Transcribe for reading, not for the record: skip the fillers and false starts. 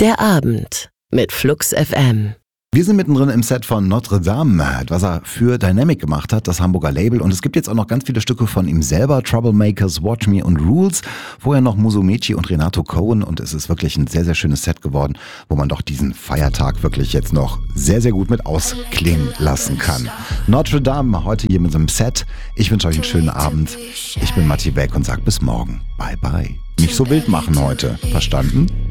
Der Abend mit Flux FM. Wir sind mittendrin im Set von Notre Dame, was er für Dynamic gemacht hat, das Hamburger Label. Und es gibt jetzt auch noch ganz viele Stücke von ihm selber, Troublemakers, Watch Me und Rules. Vorher noch Musumeci und Renato Cohen. Und es ist wirklich ein sehr, sehr schönes Set geworden, wo man doch diesen Feiertag wirklich jetzt noch sehr, sehr gut mit ausklingen lassen kann. Notre Dame heute hier mit so einem Set. Ich wünsche euch einen schönen Abend. Ich bin Matti Beck und sage bis morgen. Bye, bye. Nicht so wild machen heute. Verstanden?